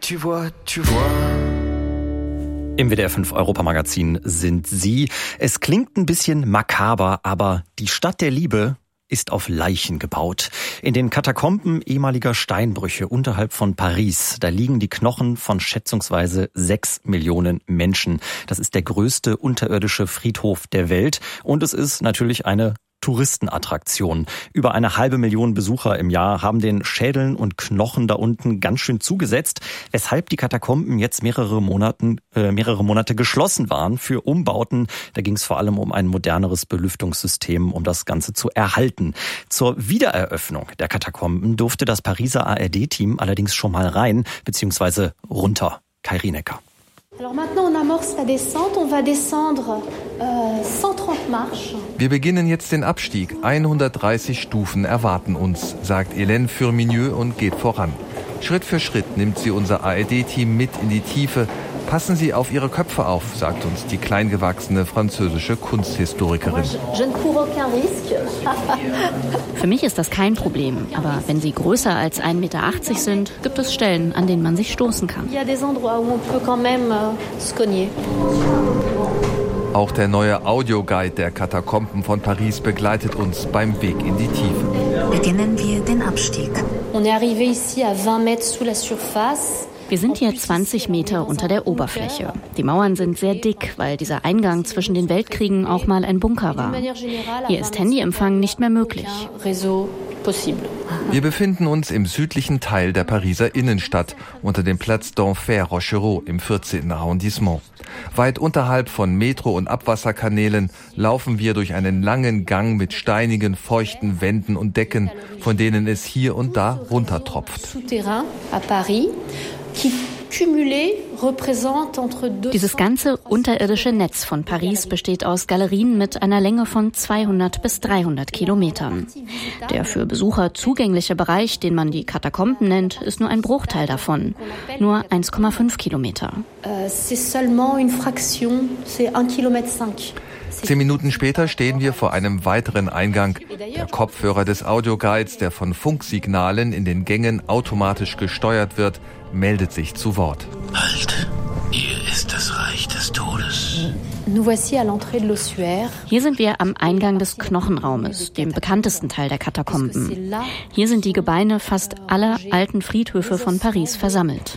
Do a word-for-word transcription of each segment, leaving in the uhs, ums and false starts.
tu vois, tu vois. Im W D R fünf Europamagazin sind Sie. Es klingt ein bisschen makaber, aber die Stadt der Liebe ist auf Leichen gebaut. In den Katakomben ehemaliger Steinbrüche unterhalb von Paris, da liegen die Knochen von schätzungsweise sechs Millionen Menschen. Das ist der größte unterirdische Friedhof der Welt und es ist natürlich eine Touristenattraktion. Über eine halbe Million Besucher im Jahr haben den Schädeln und Knochen da unten ganz schön zugesetzt, weshalb die Katakomben jetzt mehrere Monaten, äh, mehrere Monate geschlossen waren für Umbauten. Da ging es vor allem um ein moderneres Belüftungssystem, um das Ganze zu erhalten. Zur Wiedereröffnung der Katakomben durfte das Pariser A R D-Team allerdings schon mal rein, beziehungsweise runter. Kai Rienecker. Alors maintenant on amorce la descente, on va descendre euh, cent trente marches. Wir beginnen jetzt den Abstieg. hundertdreißig Stufen erwarten uns, sagt Hélène Furminieux und geht voran. Schritt für Schritt nimmt sie unser A R D-Team mit in die Tiefe. Passen Sie auf Ihre Köpfe auf, sagt uns die kleingewachsene französische Kunsthistorikerin. Für mich ist das kein Problem, aber wenn Sie größer als ein Meter achtzig sind, gibt es Stellen, an denen man sich stoßen kann. Auch der neue Audioguide der Katakomben von Paris begleitet uns beim Weg in die Tiefe. Beginnen wir den Abstieg. On est arrivé ici à vingt mètres sous la surface. Wir sind hier zwanzig Meter unter der Oberfläche. Die Mauern sind sehr dick, weil dieser Eingang zwischen den Weltkriegen auch mal ein Bunker war. Hier ist Handyempfang nicht mehr möglich. Wir befinden uns im südlichen Teil der Pariser Innenstadt, unter dem Platz d'Enfer Rochereau im vierzehnten Arrondissement. Weit unterhalb von Metro- und Abwasserkanälen laufen wir durch einen langen Gang mit steinigen, feuchten Wänden und Decken, von denen es hier und da runtertropft. Dieses ganze unterirdische Netz von Paris besteht aus Galerien mit einer Länge von zweihundert bis dreihundert Kilometern. Der für Besucher zugängliche Bereich, den man die Katakomben nennt, ist nur ein Bruchteil davon, nur eins Komma fünf Kilometer. Zehn Minuten später stehen wir vor einem weiteren Eingang. Der Kopfhörer des Audioguides, der von Funksignalen in den Gängen automatisch gesteuert wird, meldet sich zu Wort. Halt, hier ist das Reich des Todes. Hier sind wir am Eingang des Knochenraumes, dem bekanntesten Teil der Katakomben. Hier sind die Gebeine fast aller alten Friedhöfe von Paris versammelt.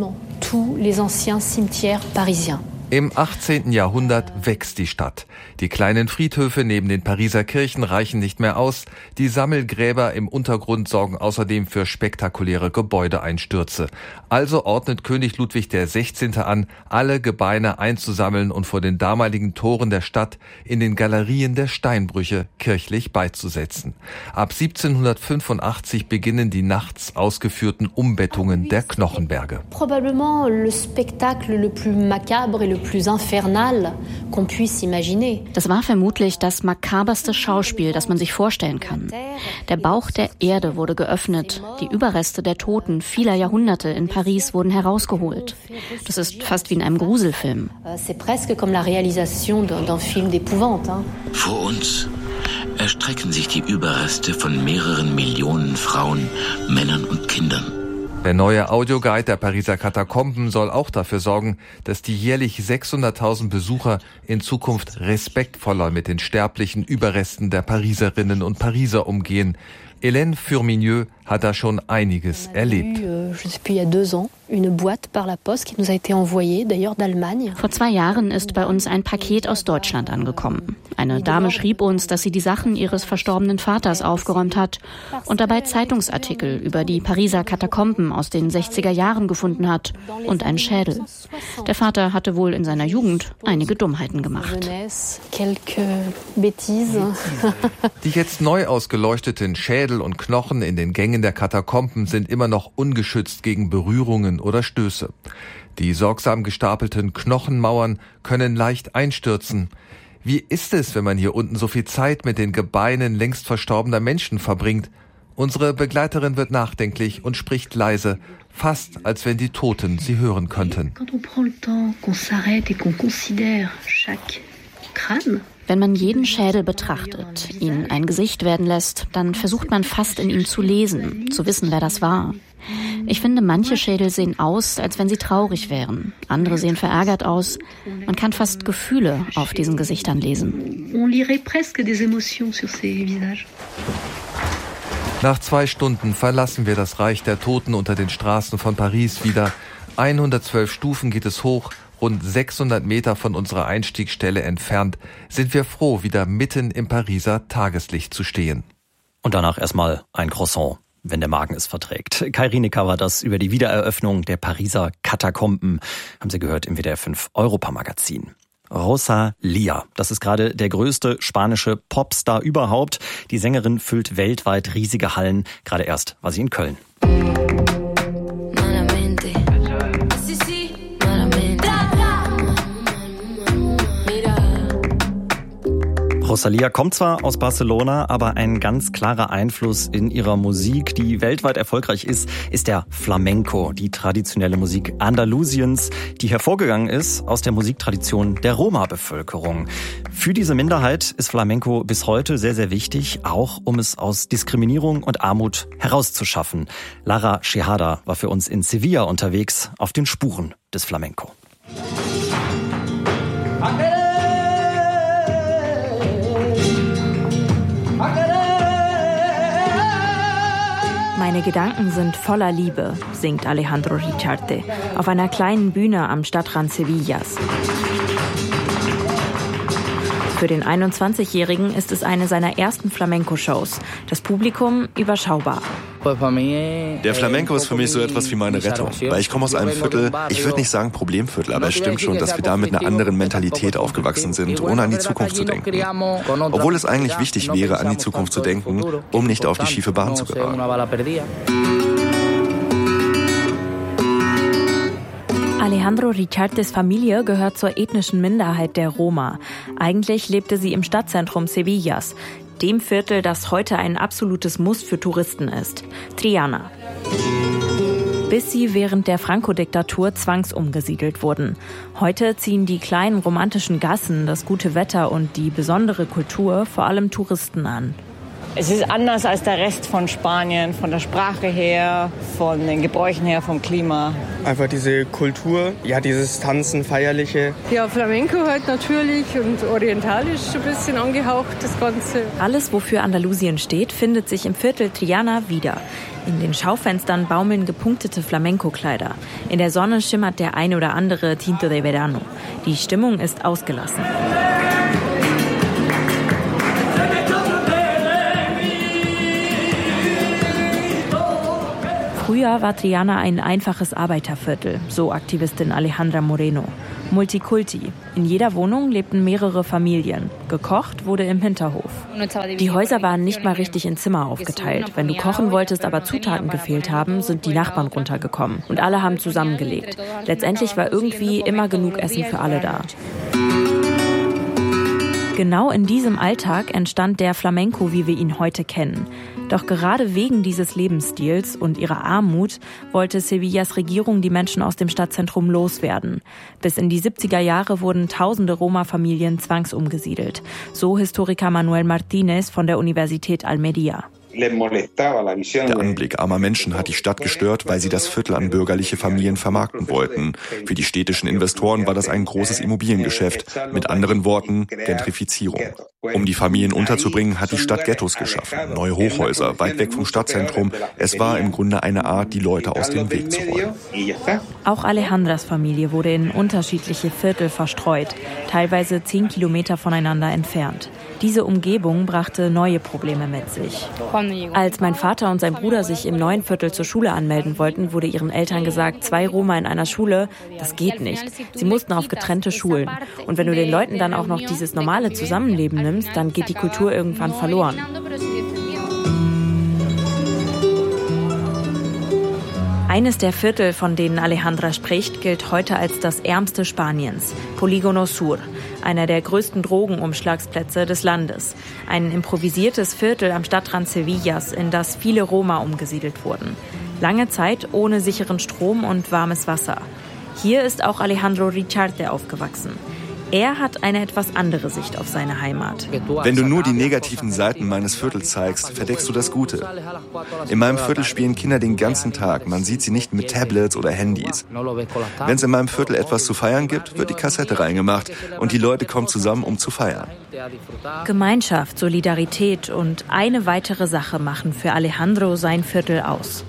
Im achtzehnten Jahrhundert wächst die Stadt. Die kleinen Friedhöfe neben den Pariser Kirchen reichen nicht mehr aus. Die Sammelgräber im Untergrund sorgen außerdem für spektakuläre Gebäudeeinstürze. Also ordnet König Ludwig der Sechzehnte an, alle Gebeine einzusammeln und vor den damaligen Toren der Stadt in den Galerien der Steinbrüche kirchlich beizusetzen. Ab siebzehnhundertfünfundachtzig beginnen die nachts ausgeführten Umbettungen der Knochenberge. Probablement le spectacle le plus macabre et le plus infernal qu'on puisse imaginer. Das war vermutlich das makaberste Schauspiel, das man sich vorstellen kann. Der Bauch der Erde wurde geöffnet, die Überreste der Toten vieler Jahrhunderte in Paris wurden herausgeholt. Das ist fast wie in einem Gruselfilm. Vor uns erstrecken sich die Überreste von mehreren Millionen Frauen, Männern und Kindern. Der neue Audioguide der Pariser Katakomben soll auch dafür sorgen, dass die jährlich sechshunderttausend Besucher in Zukunft respektvoller mit den sterblichen Überresten der Pariserinnen und Pariser umgehen. Hélène Furminieux hat da schon einiges erlebt. Vor zwei Jahren ist bei uns ein Paket aus Deutschland angekommen. Eine Dame schrieb uns, dass sie die Sachen ihres verstorbenen Vaters aufgeräumt hat und dabei Zeitungsartikel über die Pariser Katakomben aus den sechziger Jahren gefunden hat und einen Schädel. Der Vater hatte wohl in seiner Jugend einige Dummheiten gemacht. Die jetzt neu ausgeleuchteten Schädel und Knochen in den Gängen der Katakomben sind immer noch ungeschützt gegen Berührungen oder Stöße. Die sorgsam gestapelten Knochenmauern können leicht einstürzen. Wie ist es, wenn man hier unten so viel Zeit mit den Gebeinen längst verstorbener Menschen verbringt? Unsere Begleiterin wird nachdenklich und spricht leise, fast als wenn die Toten sie hören könnten. Wenn man jeden Schädel betrachtet, ihn ein Gesicht werden lässt, dann versucht man fast in ihm zu lesen, zu wissen, wer das war. Ich finde, manche Schädel sehen aus, als wenn sie traurig wären. Andere sehen verärgert aus. Man kann fast Gefühle auf diesen Gesichtern lesen. On lirait presque des émotions sur ces visages. Nach zwei Stunden verlassen wir das Reich der Toten unter den Straßen von Paris wieder. hundertzwölf Stufen geht es hoch. Rund sechshundert Meter von unserer Einstiegsstelle entfernt sind wir froh, wieder mitten im Pariser Tageslicht zu stehen. Und danach erstmal ein Croissant, wenn der Magen es verträgt. Kai Rienecker war das über die Wiedereröffnung der Pariser Katakomben. Haben Sie gehört im W D R fünf Europamagazin. Rosalía, das ist gerade der größte spanische Popstar überhaupt. Die Sängerin füllt weltweit riesige Hallen. Gerade erst war sie in Köln. Rosalía kommt zwar aus Barcelona, aber ein ganz klarer Einfluss in ihrer Musik, die weltweit erfolgreich ist, ist der Flamenco, die traditionelle Musik Andalusiens, die hervorgegangen ist aus der Musiktradition der Roma-Bevölkerung. Für diese Minderheit ist Flamenco bis heute sehr, sehr wichtig, auch um es aus Diskriminierung und Armut herauszuschaffen. Lara Shehada war für uns in Sevilla unterwegs auf den Spuren des Flamenco. Meine Gedanken sind voller Liebe, singt Alejandro Richarte auf einer kleinen Bühne am Stadtrand Sevillas. Für den einundzwanzigjährigen ist es eine seiner ersten Flamenco-Shows. Das Publikum überschaubar. Der Flamenco ist für mich so etwas wie meine Rettung, weil ich komme aus einem Viertel, ich würde nicht sagen Problemviertel, aber es stimmt schon, dass wir da mit einer anderen Mentalität aufgewachsen sind, ohne an die Zukunft zu denken. Obwohl es eigentlich wichtig wäre, an die Zukunft zu denken, um nicht auf die schiefe Bahn zu geraten. Alejandro Richartes Familie gehört zur ethnischen Minderheit der Roma. Eigentlich lebte sie im Stadtzentrum Sevillas, dem Viertel, das heute ein absolutes Muss für Touristen ist, Triana. Bis sie während der Franco-Diktatur zwangsumgesiedelt wurden. Heute ziehen die kleinen romantischen Gassen, das gute Wetter und die besondere Kultur vor allem Touristen an. Es ist anders als der Rest von Spanien, von der Sprache her, von den Gebräuchen her, vom Klima. Einfach diese Kultur, ja, dieses Tanzen, Feierliche. Ja, Flamenco halt natürlich und orientalisch ein bisschen angehaucht, das Ganze. Alles, wofür Andalusien steht, findet sich im Viertel Triana wieder. In den Schaufenstern baumeln gepunktete Flamenco-Kleider. In der Sonne schimmert der ein oder andere Tinto de Verano. Die Stimmung ist ausgelassen. Früher war Triana ein einfaches Arbeiterviertel, so Aktivistin Alejandra Moreno. Multikulti. In jeder Wohnung lebten mehrere Familien. Gekocht wurde im Hinterhof. Die Häuser waren nicht mal richtig in Zimmer aufgeteilt. Wenn du kochen wolltest, aber Zutaten gefehlt haben, sind die Nachbarn runtergekommen. Und alle haben zusammengelebt. Letztendlich war irgendwie immer genug Essen für alle da. Genau in diesem Alltag entstand der Flamenco, wie wir ihn heute kennen. Doch gerade wegen dieses Lebensstils und ihrer Armut wollte Sevillas Regierung die Menschen aus dem Stadtzentrum loswerden. Bis in die siebziger Jahre wurden tausende Roma-Familien zwangsumgesiedelt. So Historiker Manuel Martínez von der Universität Almería. Der Anblick armer Menschen hat die Stadt gestört, weil sie das Viertel an bürgerliche Familien vermarkten wollten. Für die städtischen Investoren war das ein großes Immobiliengeschäft. Mit anderen Worten, Gentrifizierung. Um die Familien unterzubringen, hat die Stadt Ghettos geschaffen. Neue Hochhäuser, weit weg vom Stadtzentrum. Es war im Grunde eine Art, die Leute aus dem Weg zu räumen. Auch Alejandras Familie wurde in unterschiedliche Viertel verstreut, teilweise zehn Kilometer voneinander entfernt. Diese Umgebung brachte neue Probleme mit sich. Als mein Vater und sein Bruder sich im neuen Viertel zur Schule anmelden wollten, wurde ihren Eltern gesagt, zwei Roma in einer Schule, das geht nicht. Sie mussten auf getrennte Schulen. Und wenn du den Leuten dann auch noch dieses normale Zusammenleben nimmst, dann geht die Kultur irgendwann verloren. Eines der Viertel, von denen Alejandra spricht, gilt heute als das ärmste Spaniens, Polígono Sur, einer der größten Drogenumschlagsplätze des Landes. Ein improvisiertes Viertel am Stadtrand Sevillas, in das viele Roma umgesiedelt wurden. Lange Zeit ohne sicheren Strom und warmes Wasser. Hier ist auch Alejandro Richarte aufgewachsen. Er hat eine etwas andere Sicht auf seine Heimat. Wenn du nur die negativen Seiten meines Viertels zeigst, verdeckst du das Gute. In meinem Viertel spielen Kinder den ganzen Tag. Man sieht sie nicht mit Tablets oder Handys. Wenn es in meinem Viertel etwas zu feiern gibt, wird die Kassette reingemacht und die Leute kommen zusammen, um zu feiern. Gemeinschaft, Solidarität und eine weitere Sache machen für Alejandro sein Viertel aus.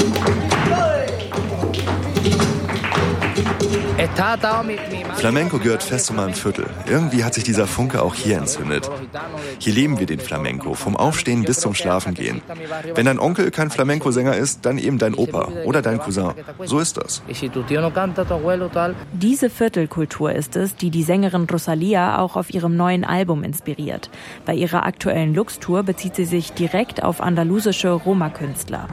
Flamenco gehört fest zu meinem Viertel. Irgendwie hat sich dieser Funke auch hier entzündet. Hier leben wir den Flamenco, vom Aufstehen bis zum Schlafengehen. Wenn dein Onkel kein Flamenco-Sänger ist, dann eben dein Opa oder dein Cousin. So ist das. Diese Viertelkultur ist es, die die Sängerin Rosalía auch auf ihrem neuen Album inspiriert. Bei ihrer aktuellen Lux-Tour bezieht sie sich direkt auf andalusische Roma-Künstler.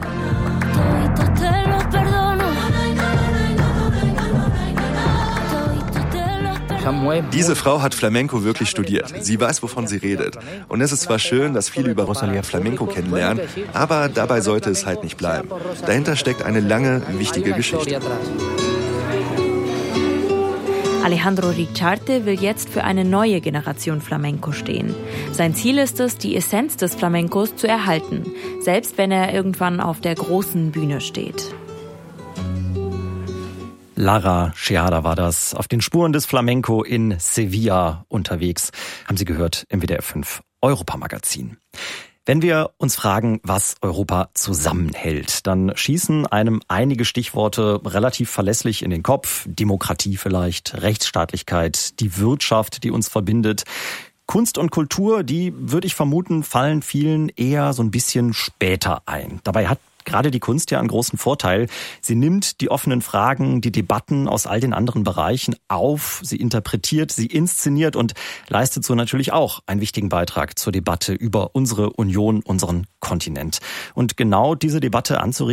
Diese Frau hat Flamenco wirklich studiert. Sie weiß, wovon sie redet. Und es ist zwar schön, dass viele über Rosalía Flamenco kennenlernen, aber dabei sollte es halt nicht bleiben. Dahinter steckt eine lange, wichtige Geschichte. Alejandro Richarte will jetzt für eine neue Generation Flamenco stehen. Sein Ziel ist es, die Essenz des Flamencos zu erhalten, selbst wenn er irgendwann auf der großen Bühne steht. Lara Scheada war das, auf den Spuren des Flamenco in Sevilla unterwegs. Haben Sie gehört im W D R fünf Europa-Magazin. Wenn wir uns fragen, was Europa zusammenhält, dann schießen einem einige Stichworte relativ verlässlich in den Kopf. Demokratie vielleicht, Rechtsstaatlichkeit, die Wirtschaft, die uns verbindet. Kunst und Kultur, die, würde ich vermuten, fallen vielen eher so ein bisschen später ein. Dabei hat gerade die Kunst ja einen großen Vorteil. Sie nimmt die offenen Fragen, die Debatten aus all den anderen Bereichen auf, sie interpretiert, sie inszeniert und leistet so natürlich auch einen wichtigen Beitrag zur Debatte über unsere Union, unseren Kontinent. Und genau diese Debatte anzuregen,